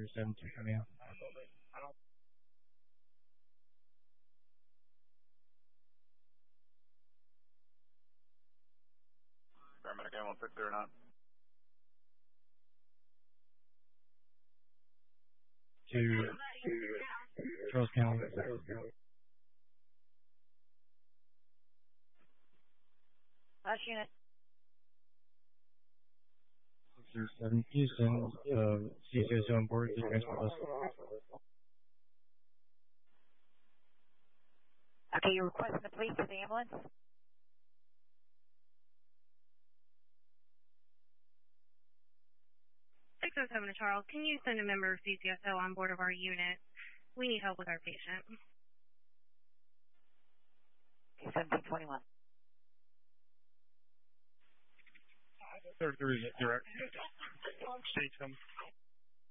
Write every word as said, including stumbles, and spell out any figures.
zero seven two coming out. Paramedic A one six zero nine. To Charles County. Last unit. six zero seven Houston, uh, C C S O on board, the transport bus. Okay, you're requesting the police to the ambulance? six oh seven to Charles, can you send a member of C C S O on board of our unit? We need help with our patient. Okay, seventeen twenty-one. thirty-three is direct. State some.